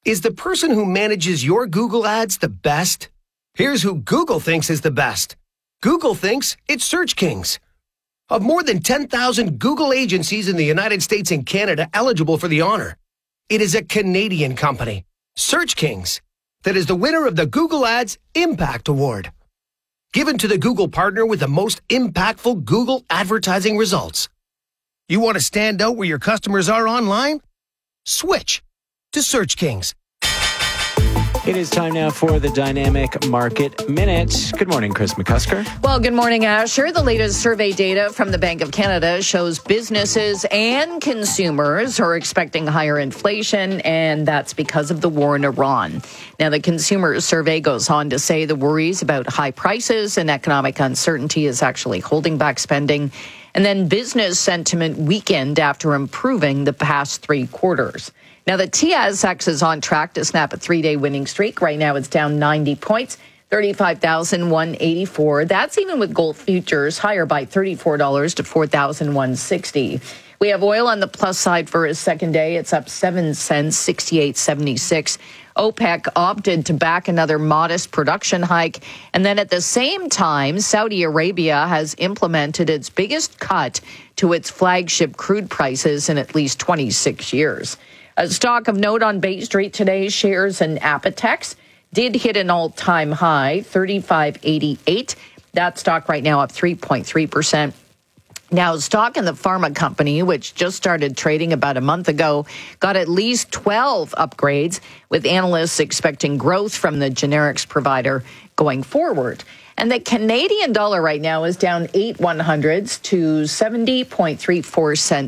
Is the person who manages your Google ads the best? Here's who Google thinks is the best. Google thinks it's Search Kings. Of more than 10,000 Google agencies in the United States and Canada eligible for the honor, it is a Canadian company, Search Kings, that is the winner of the Google Ads Impact Award, given to the Google partner with the most impactful Google advertising results. You want to stand out where your customers are online? Switch to Search Kings. It is time now for the Dynamic Market Minute. Good morning, Chris McCusker. Well, good morning, Asher. The latest survey data from the Bank of Canada shows businesses and consumers are expecting higher inflation, and that's because of the war in Iran. Now, the consumer survey goes on to say the worries about high prices and economic uncertainty is actually holding back spending. And then business sentiment weakened after improving the past 3 quarters. Now, the TSX is on track to snap a 3-day winning streak. Right now, it's down 90 points, 35,184. That's even with gold futures higher by $34 to 4,160. We have oil on the plus side for a second day. It's up 7 cents, 68.76. OPEC opted to back another modest production hike. And then at the same time, Saudi Arabia has implemented its biggest cut to its flagship crude prices in at least 26 years. A stock of note on Bay Street today, shares in Apotex did hit an all-time high, $35.88. That stock right now up 3.3%. Now, stock in the pharma company, which just started trading about a month ago, got at least 12 upgrades, with analysts expecting growth from the generics provider going forward. And the Canadian dollar right now is down 8/100ths to 70.34 cents.